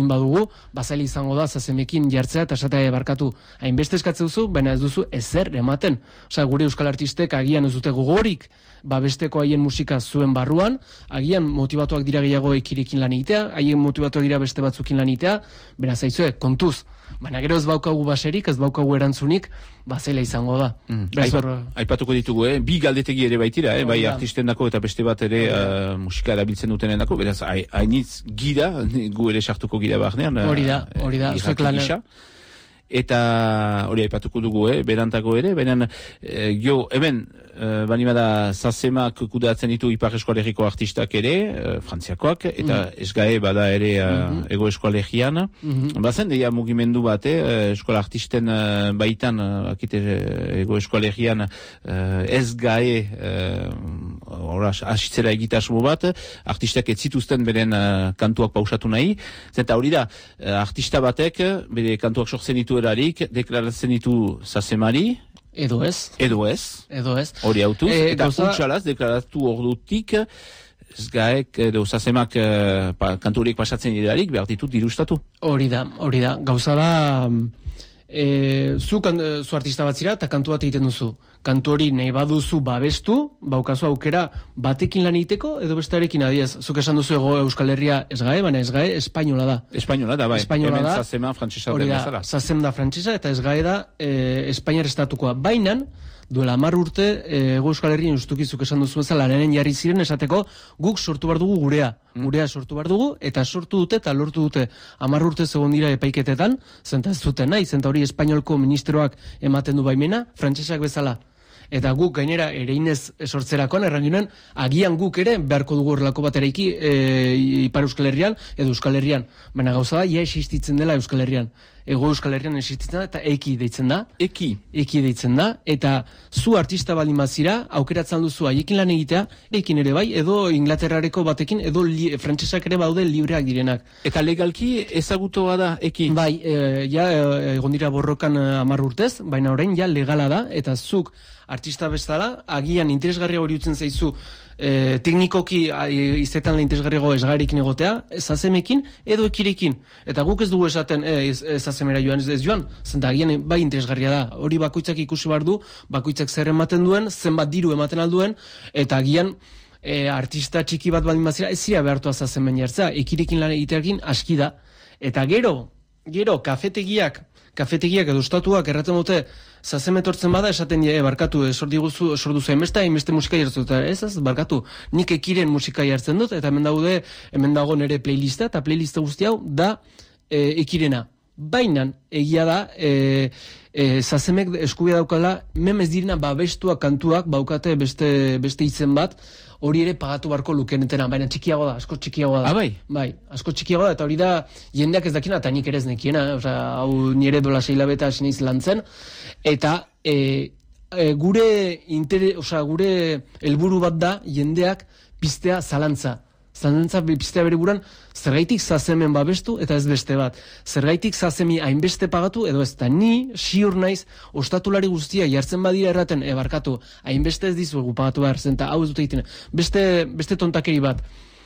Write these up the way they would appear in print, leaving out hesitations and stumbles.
badugu, bazaila izango da zazemekin jartzea eta esatea barkatu hainbeste eskatzen duzu, baina ez duzu ezer ematen. Osea, gure euskal artistek agian ez dute gogorik babesteko haien musika zuen barruan, agian motibatuak dira gehiago ekirekin lan egitea, haien motibatuak dira beste batzukin lan egitea, beraz zaizue, kontuz. Baina gero ez baukagu baserik, ez baukagu erantzunik, bazaila izango da. Aipatuko ditugu, bi galdetegi ere baitira, bai artisten dako eta beste bat ere musika erabiltzen dutenen dako, beraz hainitz gira, gu ere sartuko gira barnean. Hori da, zuek lan. Eta hori aipatuko dugu, berantako ere, baina hemen, bani bada Zazemak kudeatzen ditu Ipar Eskualerriko artistak ere, frantziakoak, eta SGAE bada ere Ego Eskualerrian. Bazen, deia mugimendu bat, eskola artisten baitan, Ego Eskualerrian SGAE asitzera egitasmo bat, artistak ez zituzten beren kantuak pausatu nahi, zenta hori da, artista batek, bere kantuak sortzen ditu erarik, deklaratzen ditu Zazemari, Edo ez. Hori hautuz, eta untxalaz, deklaratu ordutik, SGAEk edo Zazemak kanturik pasatzen dirarik, behar ditut dirustatu. Hori da. Gauza da, zu artista bat zira eta kantu bat egiten duzu. Kantu hori nahi baduzu babestu, baukazu aukera batekin lan egiteko, edo bestearekin adiez. Zuk esan duzu Euskal Herria SGAE, baina SGAE espainola da. Espainola da, bai. Hemen Zazema frantsesa den bezala. Zazem da frantsesa eta SGAE da Espainiar estatukoa. Bainan, duela 10 urte, Euskal Herrien ustukizuk esan duzu bezala lanen jarri ziren esateko, guk sortu behar dugu gurea sortu behar dugu, eta sortu dute eta lortu dute 10 urte zegoen dira epaiketetan, zenta ez zuten nahi, zenta hori espainolko ministeroak ematen du baimena, frantsesak bezala. Eta guk gainera ereinez sortzerakoan erranginen, agian guk ere beharko dugu horrelako bat eraiki Ipar Euskal Herrian edo Euskal Herrian. Baina gauza da, ja existitzen dela Euskal Herrian. Ego Euskal Herrian existitzen da, eta eki deitzen da. Eki deitzen da, eta zu artista baldin bazira, aukeratzen duzu haiekin lan egitea, ekin ere bai, edo Inglaterrareko batekin, edo frantsesak ere baude libreak direnak. Eta legalki ezagutua da, eki? Bai, egon dira borrokan 10 urtez, baina orain ja legala da, eta zuk artista bezala, agian interesgarria hori utzen zaizu, teknikoki izetan interesgarriago SGAErekin egotea, Zazemekin edo ekirekin. Eta guk ez dugu esaten Zazemera joan ez joan, zenta agian bai interesgarria da. Hori bakoitzak ikusi behar du, bakoitzak zer ematen duen, zenbat diru ematen alduen, eta agian artista txiki bat baldin bazira, ez zira behartua Zazemen jartzea, ekirekin lan egitearekin aski da. Eta gero, kafetegiak edo estatuak erraten dute Zazem etortzen bada esaten barkatu, sorduzu hainbeste musika jartzen dut, ez, barkatu, nik ekiren musika jartzen dut, eta hemen dago nire playlista, eta playlista guzti hau da ekirena. Bainan, egia da, Zazemek eskubia daukala, memez direna babestuak kantuak baukate beste izen bat, hori ere pagatu barko lukenetena, baina txikiago da, asko txikiago da. Bai? Bai, asko txikiago da, eta hori da, jendeak ez dakina, eta nik ere ez nekiena, hau nire dola 6 hilabete hasi naiz lantzen, eta gure helburu bat da, jendeak piztea zalantza piztea bere buran, zergaitik Zazemen babestu eta ez beste bat. Zergaitik Zazemi hainbeste pagatu edo ez da, ni siur naiz ostatulari guztia jartzen badira erraten, barkatu, hainbeste ez dizuegu pagatu behar zen, eta hau ez dute egiten. Beste tontakeri bat.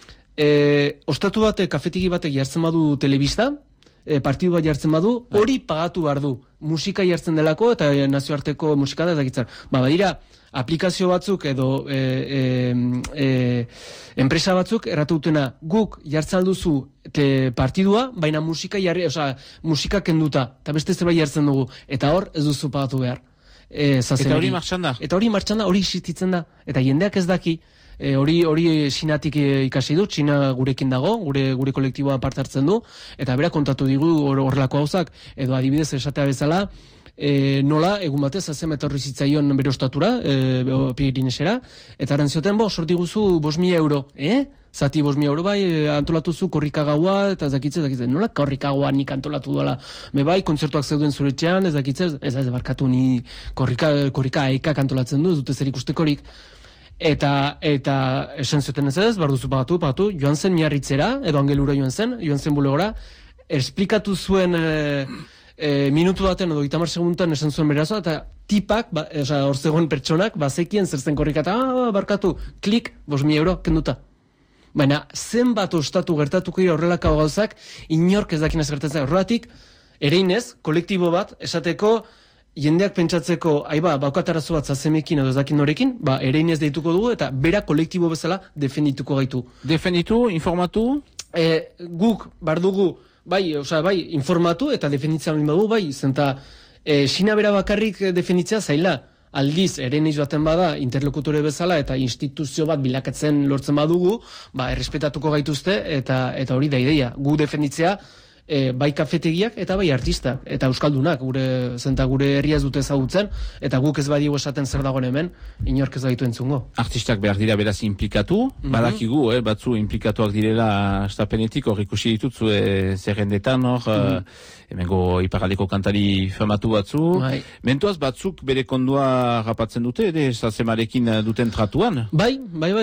Ostatu batek, kafetiki batek jartzen badu telebista, partidu bat jartzen badu, hori pagatu behar du. Musika jartzen delako eta nazioarteko musika da ezakitzen. Badira, aplikazio batzuk edo enpresa batzuk erratu dutena, guk jartzen alduzu partidua, baina musika kenduta, eta beste zerbait jartzen dugu, eta hor ez duzu pagatu behar. Eta hori martxan da? Eta hori martxan da, hori existitzen da, eta jendeak ez daki, hori Xinatik ikasi du, Xina gurekin dago, gure kolektiboa parte hartzen du, eta bera kontatu digu horrelako gauzak, edo adibidez esatea bezala, nola, egun batez, Zazem etorri zitzaion bere ostatura, Pirinesera, eta aran zioten, sorti guzu 5.000 euro, zati 5.000 euro bai, antolatuzu korrika gaua, eta zakitzen, nola korrika gaua nik antolatu duela, bai, kontzertuak zeuden zuretxean, ez barkatu ni korrika aekak antolatzen du, ez dute zer ikustekorik, eta esan zuten ez, barduzu pagatu, joan zen Miarritzera, edo Angelura joan zen bulegora, esplikatu zuen minutu baten edo 30 segundan esan zuen berazo, eta tipak, hor zegoen pertsonak, bazekien zer zen korrika, eta barkatu, klik, 5.000 euro, kenduta. Baina zenbat ostatu gertatuko dira horrelako gauzak, inork ez dakinaz gertatzen. Horregatik, ereinez, kolektibo bat, esateko, jendeak pentsatzeko, baukatarazo bat zazemekin edo ez dakin norekin, ereinez deituko dugu eta bera kolektibo bezala defendituko gaitu. Defenditu, informatu? Guk, bardugu, bai, informatu eta defenditzen badu, bai, zenta, Sina bera bakarrik defenditzea zaila. Aldiz, ereinez baten bada, interlokutore bezala eta instituzio bat bilakatzen lortzen badugu, errespetatuko gaituzte eta hori da ideia. Gu defenditzea, bai kafetegiak eta bai artistak eta euskaldunak, gure herria ez dute ezagutzen eta guk ez badigu esaten zer dagoen hemen, inork ez baditu entzungo. Artistak behar dira beraz implikatu, badakigu, batzu implikatuak direla estapenetik, hor ikusi ditutzu zerrendetan, hemengo iparaldeko kantari famatu batzu, mentuaz batzuk bere kondua rapatzen dute, zazemarekin duten tratuan? Bai,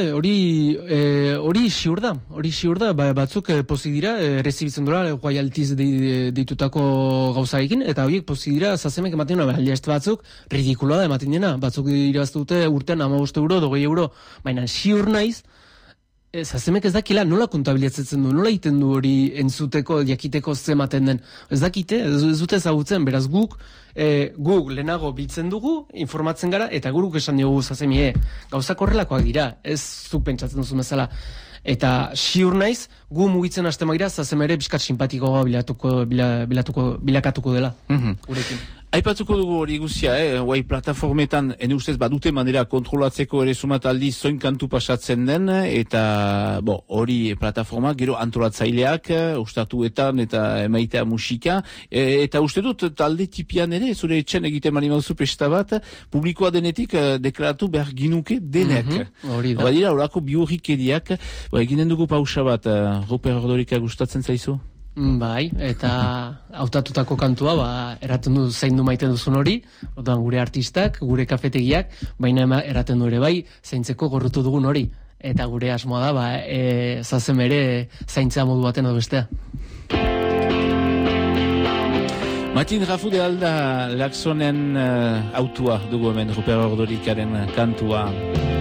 hori siur da, batzuk pozik dira, rezibitzen dura, royaltiz deitutako gauzaekin, eta horiek pozik dira zazemek ematen duna, batzuk ridikuloa da ematen dena, batzuk iraztu dute urtean 15 euro, 20 euro, baina siur naiz, zazemek ez dakila nola kontabilizatzen du, nola egiten du hori entzuteko, jakiteko zematen den. Ez dakite, ez dute ezagutzen, beraz guk lehenago biltzen dugu, informatzen gara, eta guruk esan diogu zazemie, gauzak horrelakoak dira, ez zuk pentsatzen duzu bezala. Eta siur naiz, gu mugitzen hasten magira, zazemere bizkat simpatikoa bilakatuko dela. Gurekin. Aipatuko dugu hori guzia, guai plataformetan, ene ustez badute manera kontrolatzeko ere sumat aldiz zoin kantu pasatzen den, eta hori plataforma, gero antolatzaileak, ustatuetan eta emaitea musika, eta uste dut talde tipian ere, zure etxen egiten mani mauzu pesta bat, publikoa denetik deklaratu behar ginuke denek. Hori da. Badira, horako biurrikeriak, eginen dugu pausa bat, Ruper Ordorika gustatzen zaizu? Bai, eta hautatutako kantua, eraten du zein du maiten duzun hori, otan gure artistak, gure kafetegiak, baina eraten du ere bai, zaintzeko gorrutu dugun hori. Eta gure asmoa da, zazem ere zaintzea modu baten edo bestea. Matin Rafude alda Laxonen autua dugu hemen, Ruper Ordorikaren kantua.